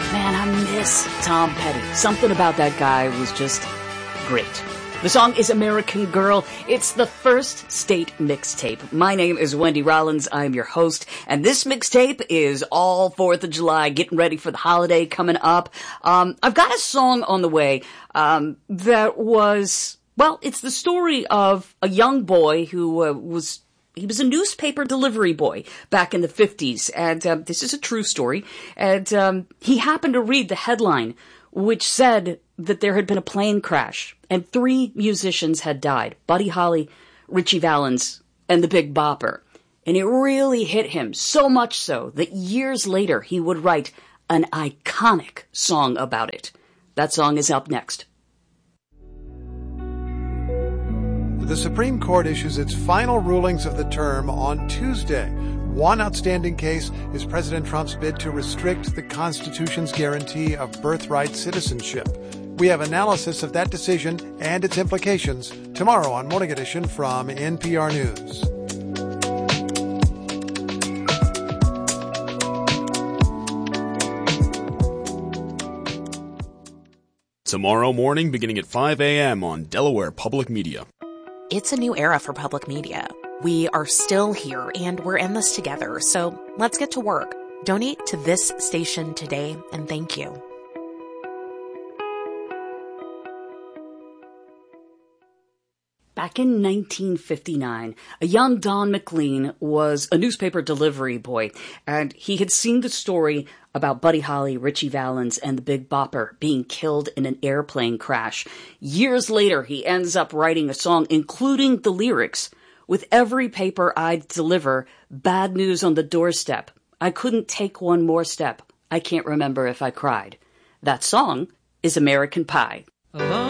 Man, I miss Tom Petty. Something about that guy was just great. The song is American Girl. It's the First State mixtape. My name is Wendy Rollins. I'm your host. And this mixtape is all 4th of July, getting ready for the holiday coming up. I've got a song on the way that was, well, it's the story of a young boy who was a newspaper delivery boy back in the 50s. And this is a true story. And he happened to read the headline, which said that there had been a plane crash and 3 musicians had died. Buddy Holly, Ritchie Valens, and the Big Bopper. And it really hit him, so much so that years later he would write an iconic song about it. That song is up next. The Supreme Court issues its final rulings of the term on Tuesday. One outstanding case is President Trump's bid to restrict the Constitution's guarantee of birthright citizenship. We have analysis of that decision and its implications tomorrow on Morning Edition from NPR News. Tomorrow morning beginning at 5 a.m. on Delaware Public Media. It's a new era for public media. We are still here and we're in this together, so let's get to work. Donate to this station today and thank you. Back in 1959, a young Don McLean was a newspaper delivery boy, and he had seen the story about Buddy Holly, Ritchie Valens, and the Big Bopper being killed in an airplane crash. Years later, he ends up writing a song, including the lyrics, "With every paper I'd deliver, bad news on the doorstep. I couldn't take one more step. I can't remember if I cried." That song is American Pie. Alone